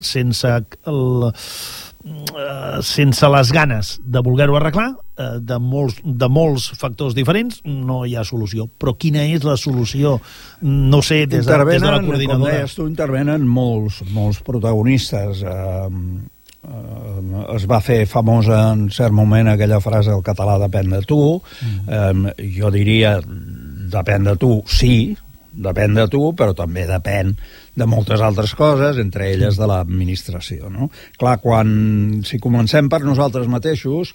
sense les ganes de voler-ho arreglar, de molts factors diferents, no hi ha solució. Però quina és la solució? No sé, des de la coordinadora. Com deies tu, intervenen molts protagonistes. Es va fer famosa en cert moment aquella frase del català depèn de tu. Jo diria depèn de tu, sí, depèn de tu, però també depèn de moltes altres coses, entre elles de l'administració, no? Clar, si comencem per nosaltres mateixos,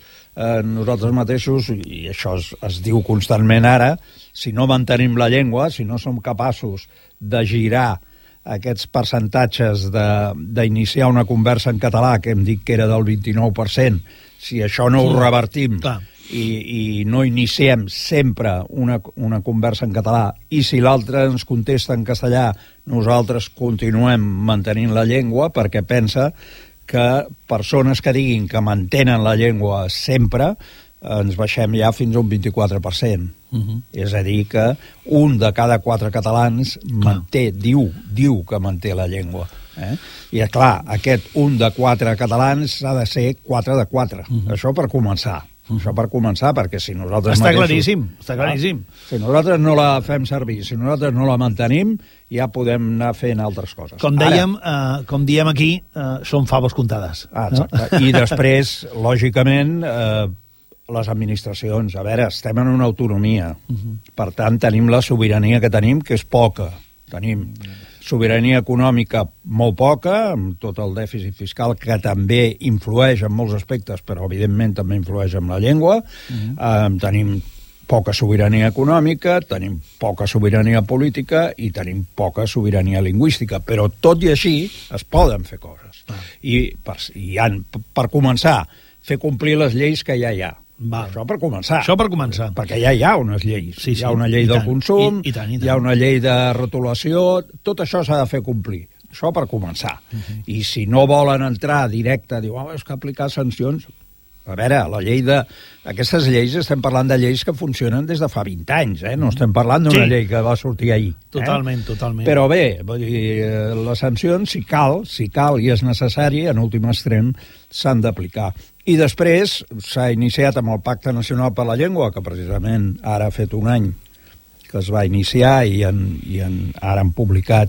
i això es diu constantment ara, si no mantenim la llengua, si no som capaços de girar aquests percentatges d'iniciar una conversa en català, que hem dit que era del 29%, si això no ho revertim i no iniciem sempre una conversa en català, i si l'altre ens contesta en castellà, nosaltres continuem mantenint la llengua, perquè pensa que persones que diguin que mantenen la llengua sempre ens baixem ja fins a un 24%. És a dir, que un de cada 4 catalans diu que manté la llengua. I, clar, aquest un de 4 catalans ha de ser 4 de 4. Això per començar. Perquè si nosaltres està claríssim. Si nosaltres no la fem servir, si nosaltres no la mantenim, ja podem anar fent altres coses. Com diem aquí, són faves comptades. Exacte. I després, lògicament, les administracions, a veure, estem en una autonomia. Per tant, tenim la sobirania que tenim, que és poca. Tenim sobirania econòmica molt poca, amb tot el dèficit fiscal que també influeix en molts aspectes, però evidentment també influeix en la llengua. Tenim poca sobirania econòmica, tenim poca sobirania política i tenim poca sobirania lingüística, però tot i així es poden fer coses. I per començar, fer complir les lleis que ja hi ha. Això per començar. Perquè ja hi ha unes lleis. Hi ha una llei del consum, hi ha una llei de rotulació, tot això s'ha de fer complir. Això per començar. I si no volen entrar directe, diuen, és que aplicar sancions... A veure, aquestes lleis, estem parlant de lleis que funcionen des de fa 20 anys, no estem parlant d'una llei que va sortir ahir. Totalment. Però bé, vull dir, les sancions, si cal i és necessari, en últim extrem, s'han d'aplicar. I després s'ha iniciat amb el Pacte Nacional per la Llengua, que precisament ara ha fet un any que es va iniciar i ara han publicat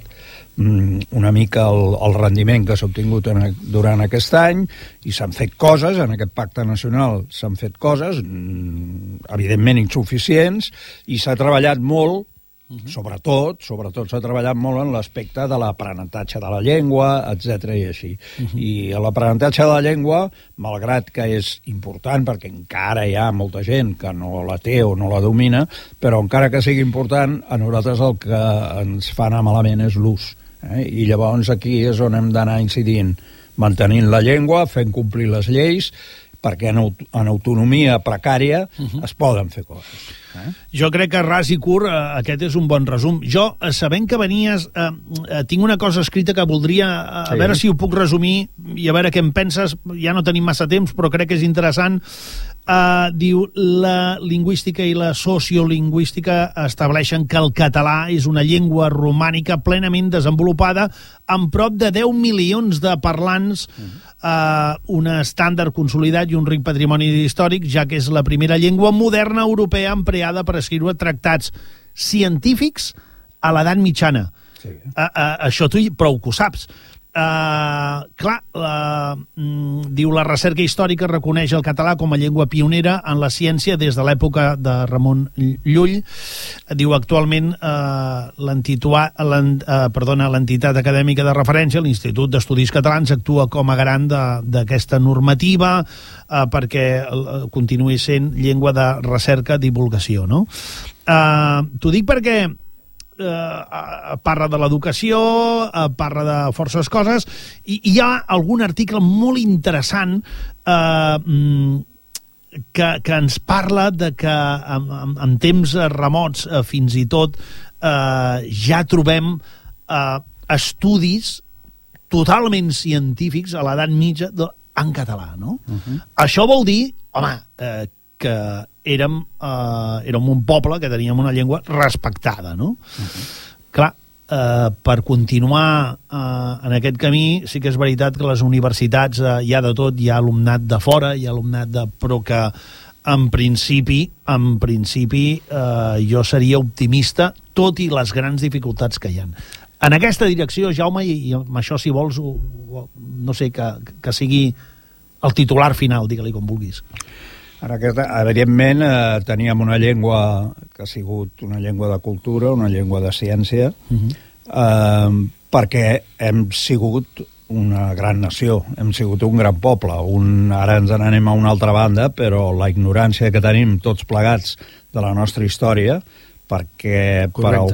una mica el rendiment que s'ha obtingut durant aquest any, i s'han fet coses, en aquest pacte nacional s'han fet coses, evidentment insuficients, i s'ha treballat molt, sobretot s'ha treballat molt en l'aspecte de l'aprenentatge de la llengua, etc. i així. I l'aprenentatge de la llengua, malgrat que és important, perquè encara hi ha molta gent que no la té o no la domina, però encara que sigui important, a nosaltres el que ens fa anar malament és l'ús. I llavors aquí és on hem d'anar incidint, mantenint la llengua, fent complir les lleis, perquè en autonomia precària es poden fer coses. Jo crec que ras i curt aquest és un bon resum. Jo, sabent que venies, tinc una cosa escrita que voldria, a veure si ho puc resumir i a veure què en penses. Ja no tenim massa temps, però crec que és interessant. Diu, la lingüística i la sociolingüística estableixen que el català és una llengua romànica plenament desenvolupada, amb prop de 10 milions de parlants, un estàndard consolidat i un ric patrimoni històric, ja que és la primera llengua moderna europea empreada per escriure tractats científics a l'edat mitjana. Això tu prou que ho saps. Diu, la recerca històrica reconeix el català com a llengua pionera en la ciència des de l'època de Ramon Llull. Diu, actualment l'entitat acadèmica de referència, l'Institut d'Estudis Catalans, actua com a garant d'aquesta normativa perquè continuï sent llengua de recerca i divulgació, no? T'ho dic perquè parla de l'educació, parla de forces coses, i hi ha algun article molt interessant que ens parla de que en temps remots fins i tot ja trobem estudis totalment científics a l'edat mitja en català, no? Això vol dir, home, que érem un poble que teníem una llengua respectada, no? Clar, per continuar en aquest camí. Sí que és veritat que les universitats hi ha de tot, hi ha alumnat de fora, hi ha alumnat però que en principi jo seria optimista, tot i les grans dificultats que hi ha. En aquesta direcció, Jaume, i amb això, si vols, no sé, que sigui el titular final, digue-li com vulguis. Evidentment, teníem una llengua que ha sigut una llengua de cultura, una llengua de ciència, perquè hem sigut una gran nació, hem sigut un gran poble. Ara ens n'anem a una altra banda, però la ignorància que tenim tots plegats de la nostra història, perquè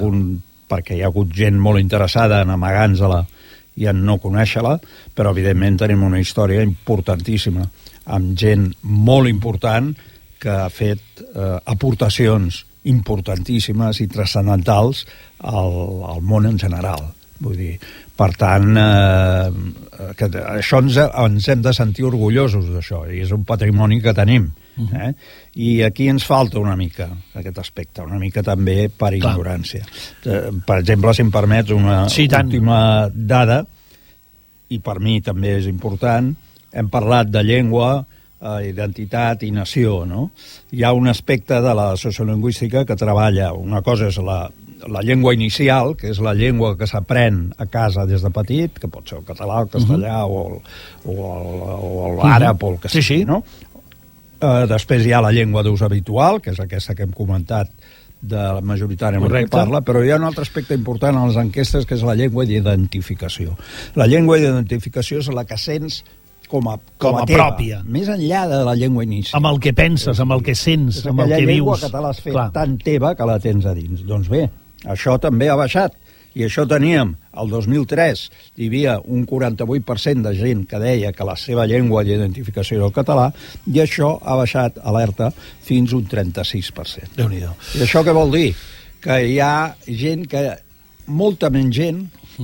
hi ha hagut gent molt interessada en amagar-nos-la i en no conèixer-la, però evidentment tenim una història importantíssima, amb gent molt important que ha fet aportacions importantíssimes i transcendentals al món en general. Vull dir, per tant, que això ens hem de sentir orgullosos d'això, i és un patrimoni que tenim. I aquí ens falta una mica aquest aspecte, una mica també per ignorància. Per exemple, si em permets una última dada, i per mi també és important, hem parlat de llengua, identitat i nació, no? Hi ha un aspecte de la sociolingüística que treballa, una cosa és la llengua inicial, que és la llengua que s'aprèn a casa des de petit, que pot ser el català, el castellà o l'àrab o el que sigui, no? Després hi ha la llengua d'ús habitual, que és aquesta que hem comentat majoritàriament que parla, però hi ha un altre aspecte important a les enquestes, que és la llengua d'identificació. La llengua d'identificació és la que sents com a teva, pròpia. Més enllà de la llengua inicial. Amb el que penses, amb el que sents, amb el que vius. És aquella llengua que te l'has fet tan teva que la tens a dins. Doncs bé, això també ha baixat. I això teníem, el 2003, hi havia un 48% de gent que deia que la seva llengua d'identificació era el català, i això ha baixat, alerta, fins un 36%. Déu-n'hi-do. I això què vol dir? Que hi ha gent molta menys gent,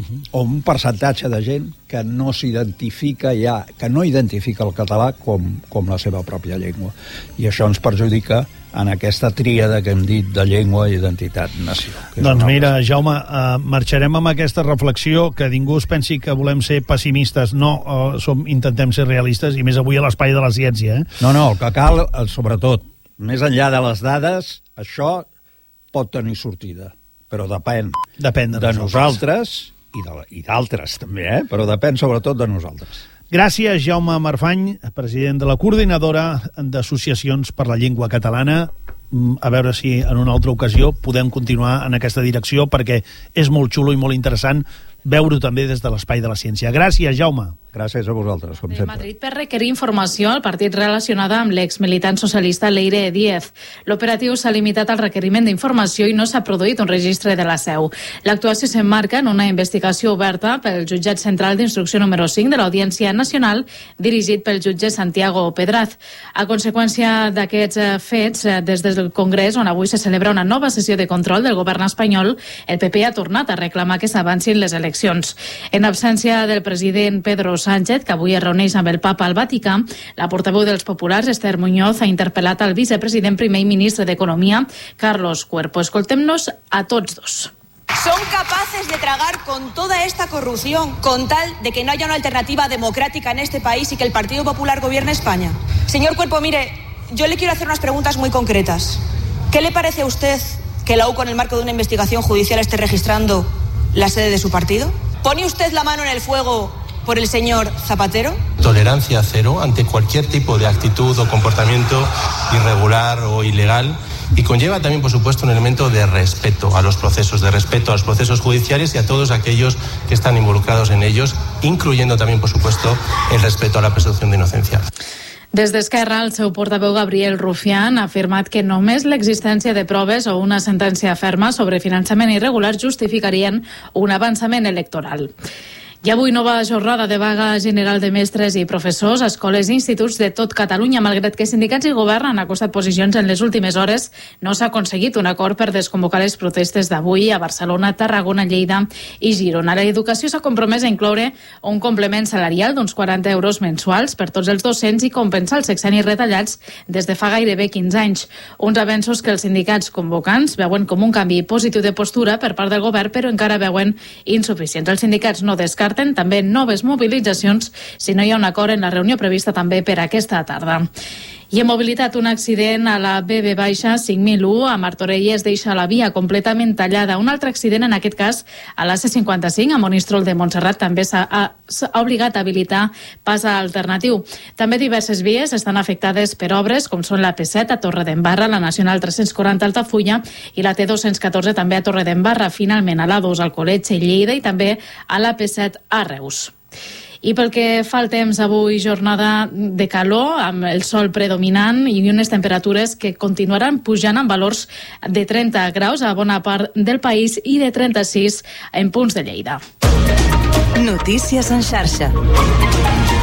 o un percentatge de gent que no s'identifica que no identifica el català com la seva pròpia llengua. I això ens perjudica en aquesta tríada que hem dit de llengua, identitat, nació. Doncs mira, Jaume, marxarem amb aquesta reflexió, que ningú es pensi que volem ser pessimistes. No, intentem ser realistes, i més avui a l'Espai de la Ciència. No, el que cal, sobretot, més enllà de les dades, això pot tenir sortida, però depèn de nosaltres i d'altres també, però depèn sobretot de nosaltres. Gràcies, Jaume Marfany, president de la Coordinadora d'Associacions per la Llengua Catalana. A veure si en una altra ocasió podem continuar en aquesta direcció, perquè és molt xulo i molt interessant veure-ho també des de l'Espai de la Ciència. Gràcies, Jaume. Gràcies a vosaltres, com sempre. Madrid per requerir informació al partit relacionada amb l'ex-militant socialista Leire Díez. L'operatiu s'ha limitat al requeriment d'informació i no s'ha produït un registre de la seu. L'actuació s'emmarca en una investigació oberta pel Jutjat Central d'Instrucció número 5 de l'Audiència Nacional, dirigit pel jutge Santiago Pedraz. A conseqüència d'aquests fets, des del Congrés, on avui se celebra una nova sessió de control del govern espanyol, el PP ha tornat a reclamar que s'avancin les eleccions. En absència del president Pedro Sánchez, que avui es reuneix amb el papa al Vaticà, la portaveu dels populars, Esther Muñoz, ha interpel·lat al vicepresident primer i ministre d'Economia, Carlos Cuerpo. Escoltem-nos a tots dos. Son capaces de tragar con toda esta corrupción con tal de que no haya una alternativa democrática en este país y que el Partido Popular gobierne España. Señor Cuerpo, mire, yo le quiero hacer unas preguntas muy concretas. ¿Qué le parece a usted que la UCO, en el marco de una investigación judicial, esté registrando la sede de su partido? ¿Pone usted la mano en el fuego por el señor Zapatero? Tolerancia cero ante cualquier tipo de actitud o comportamiento irregular o ilegal, y conlleva también, por supuesto, un elemento de respeto a los procesos, judiciales y a todos aquellos que están involucrados en ellos, incluyendo también, por supuesto, el respeto a la presumpción de inocencia. Des d'Esquerra, el seu portaveu Gabriel Rufián ha afirmat que només l'existència de proves o una sentència ferma sobre finançament irregular justificarien un avançament electoral. I avui nova jornada de vaga general de mestres i professors a escoles i instituts de tot Catalunya. Malgrat que sindicats i govern han acostat posicions en les últimes hores, no s'ha aconseguit un acord per desconvocar les protestes d'avui a Barcelona, Tarragona, Lleida i Girona. L'educació s'ha compromès a incloure un complement salarial d'uns 40 euros mensuals per tots els docents i compensar els sexennis retallats des de fa gairebé 15 anys. Uns avenços que els sindicats convocants veuen com un canvi positiu de postura per part del govern, però encara veuen insuficients. Els sindicats no descarten també noves mobilitzacions si no hi ha un acord en la reunió prevista també per aquesta tarda. I en mobilitat, un accident a la BB-5001 a Martorelles deixa la via completament tallada. Un altre accident, en aquest cas, a la C55, a Monistrol de Montserrat, també s'ha obligat a habilitar pas alternatiu. També diverses vies estan afectades per obres, com són la P7 a Torredembarra, la Nacional 340 a Altafulla i la T214 també a Torredembarra. Finalment, a l'A2 al Colletge i Lleida i també a la P7 a Reus. I pel que fa al temps, avui jornada de calor, amb el sol predominant i unes temperatures que continuaran pujant amb valors de 30 graus a bona part del país i de 36 en punts de Lleida. Notícies en xarxa.